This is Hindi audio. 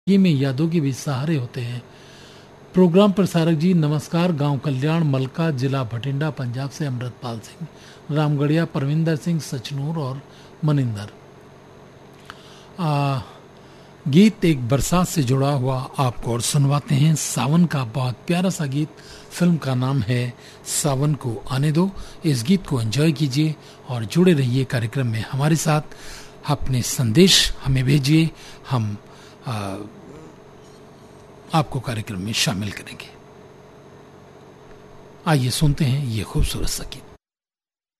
ये में यादों के भी सहारे होते हैं। प्रोग्राम प्रसारक जी नमस्कार। गांव कल्याण मलका, जिला भटिंडा, पंजाब से अमृतपाल सिंह, रामगढ़िया परविंदर सिंह, सचनूर और मनिंदर। गीत एक बरसात से जुड़ा हुआ आपको और सुनवाते हैं। सावन का बहुत प्यारा सा गीत, फिल्म का नाम है सावन को आने दो। इस गीत को एंजॉय कीजिए और जुड़े रहिए कार्यक्रम में हमारे साथ। अपने संदेश हमें भेजिए, हम आपको कार्यक्रम में शामिल करेंगे। आइए सुनते हैं ये खूबसूरत सा गीत।